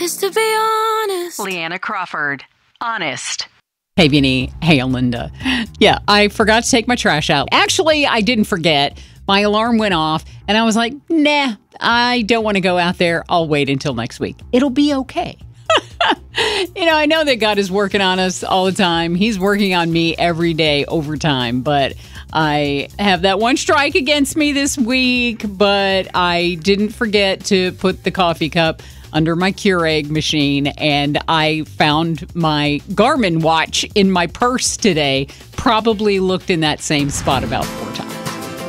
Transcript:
Just to be honest. Leanna Crawford. Honest. Hey, Vinny. Hey, Linda. Yeah, I forgot to take my trash out. Actually, I didn't forget. My alarm went off, and I was like, nah, I don't want to go out there. I'll wait until next week. It'll be okay. I know that God is working on us all the time. He's working on me every day overtime, but I have that one strike against me this week, but I didn't forget to put the coffee cup under my Keurig machine, and I found my Garmin watch in my purse today. Probably looked in that same spot about